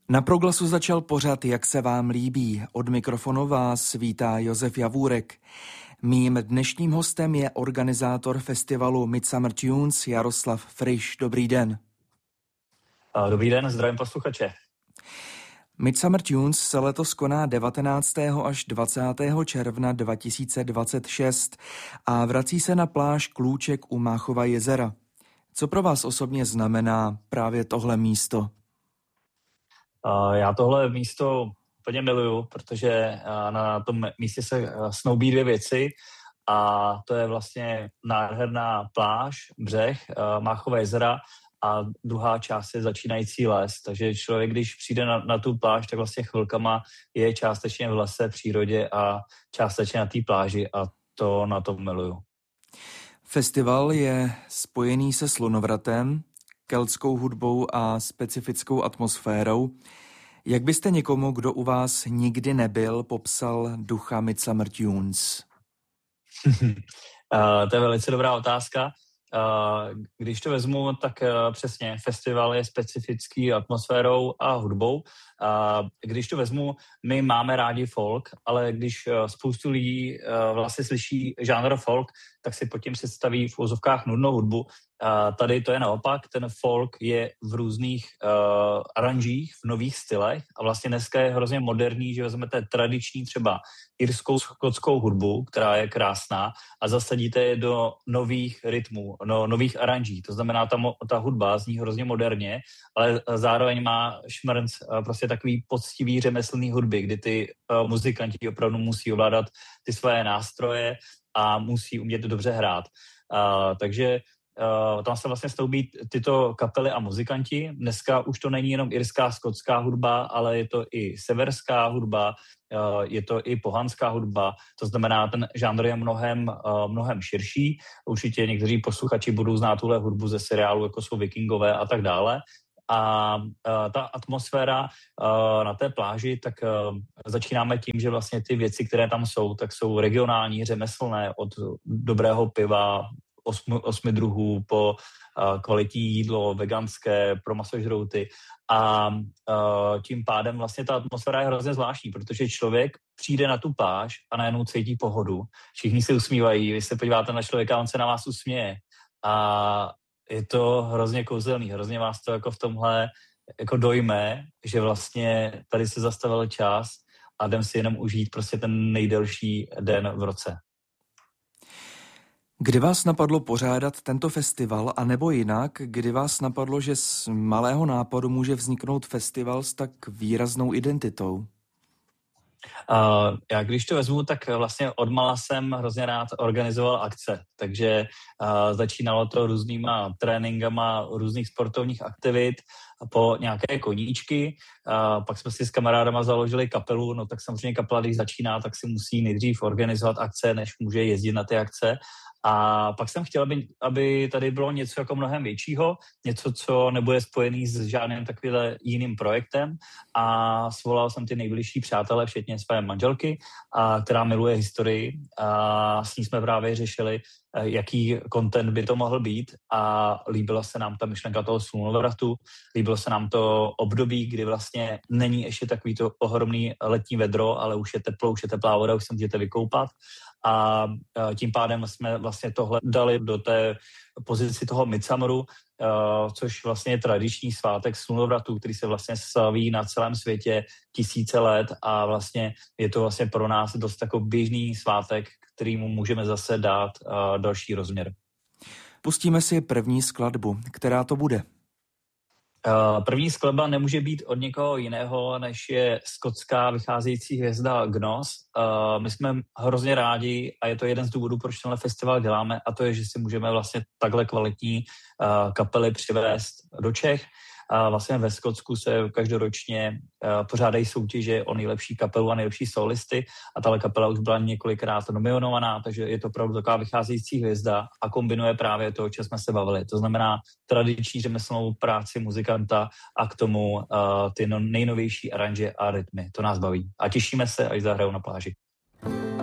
Na Proglasu začal pořad Jak se vám líbí. Od mikrofonu vás vítá Josef Javůrek. Mým dnešním hostem je organizátor festivalu Midsummer Tunes Jaroslav Friš. Dobrý den. Dobrý den, zdravím posluchače. Midsummer Tunes se letos koná 19. až 20. června 2026 a vrací se na pláž Klůček u Máchova jezera. Co pro vás osobně znamená právě tohle místo? Já tohle místo úplně miluju, protože na tom místě se snoubí dvě věci a to je vlastně nádherná pláž, břeh, Máchova jezera a druhá část je začínající les. Takže člověk, když přijde na tu pláž, tak vlastně chvilkama je částečně v lese, přírodě a částečně na té pláži a to na to miluju. Festival je spojený se slunovratem, keltskou hudbou a specifickou atmosférou. Jak byste někomu, kdo u vás nikdy nebyl, popsal ducha Midsummer Tunes? To je velice dobrá otázka. Když to vezmu, tak přesně, festival je specifický atmosférou a hudbou. Když to vezmu, my máme rádi folk, ale když spoustu lidí vlastně slyší žánr folk, tak si pod tím představí v uvozovkách nudnou hudbu. Tady to je naopak, ten folk je v různých aranžích, v nových stylech a vlastně dneska je hrozně moderní, že vezmete tradiční třeba irskou skotskou hudbu, která je krásná a zasadíte je do nových rytmů, nových aranží. To znamená, ta hudba zní hrozně moderně, ale zároveň má šmrnc prostě takový poctivý řemeslný hudby, kdy ty muzikanti opravdu musí ovládat ty své nástroje a musí umět dobře hrát. Takže tam se vlastně stoubí tyto kapely a muzikanti. Dneska už to není jenom irská, skotská hudba, ale je to i severská hudba, je to i pohanská hudba, to znamená, ten žánr je mnohem širší. Určitě někteří posluchači budou znát tuhle hudbu ze seriálu, jako jsou Vikingové a tak dále. A ta atmosféra na té pláži, tak začínáme tím, že vlastně ty věci, které tam jsou, tak jsou regionální, řemeslné, od dobrého piva, 8 druhů po kvalitní jídlo, veganské, pro masožrouty. A tím pádem vlastně ta atmosféra je hrozně zvláštní, protože člověk přijde na tu pláž a najednou cítí pohodu. Všichni se usmívají, vy se podíváte na člověka, on se na vás usměje. A je to hrozně kouzelný, hrozně vás to jako v tomhle jako dojme, že vlastně tady se zastavil čas a jdem si jenom užít prostě ten nejdelší den v roce. Kdy vás napadlo pořádat tento festival, anebo jinak, kdy vás napadlo, že z malého nápadu může vzniknout festival s tak výraznou identitou? Já když to vezmu, tak vlastně odmala jsem hrozně rád organizoval akce, takže začínalo to různýma tréninkama různých sportovních aktivit po nějaké koníčky, pak jsme si s kamarádama založili kapelu, no tak samozřejmě kapela, když začíná, tak si musí nejdřív organizovat akce, než může jezdit na ty akce. A pak jsem chtěl, aby tady bylo něco jako mnohem většího, něco, co nebude spojený s žádným takovým jiným projektem a svolal jsem ty nejbližší přátelé, včetně své manželky, která miluje historii a s ní jsme právě řešili, jaký content by to mohl být a líbila se nám ta myšlenka toho slunovratu, líbilo se nám to období, kdy vlastně není ještě takový to ohromný letní vedro, ale už je teplo, už je teplá voda, už se můžete vykoupat a tím pádem jsme vlastně tohle dali do té pozici toho Midsummeru, což vlastně je tradiční svátek slunovratu, který se vlastně slaví na celém světě tisíce let a vlastně je to vlastně pro nás dost jako běžný svátek, kterýmu můžeme zase dát další rozměr. Pustíme si první skladbu. Která to bude? První skladba nemůže být od někoho jiného, než je skotská vycházející hvězda Gnos. My jsme hrozně rádi a je to jeden z důvodů, proč tenhle festival děláme, a to je, že si můžeme vlastně takhle kvalitní kapely přivést do Čech. Vlastně ve Skotsku se každoročně pořádají soutěže o nejlepší kapelu a nejlepší solisty a tahle kapela už byla několikrát nominovaná, takže je to opravdu taková vycházející hvězda a kombinuje právě to, o čem jsme se bavili. To znamená tradiční řemeslnou práci muzikanta a k tomu ty nejnovější aranže a rytmy. To nás baví. A těšíme se, až zahrajou na pláži.